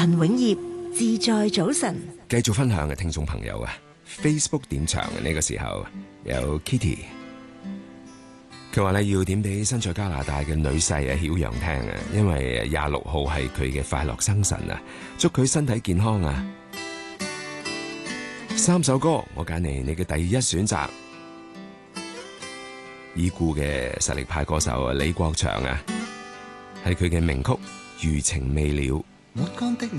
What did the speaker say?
陳永業，自在早晨。 繼續分享嘅聽眾朋友啊 ，Facebook 點唱嘅呢個時候有 Kitty， 佢話咧要點俾身在加拿大嘅女婿啊曉陽聽啊，因為26號係佢嘅快樂生辰啊，祝佢身體健康啊！3首歌我揀嚟你嘅第一選擇，已故嘅實力派歌手李國祥啊，係佢嘅名曲《餘情未了》。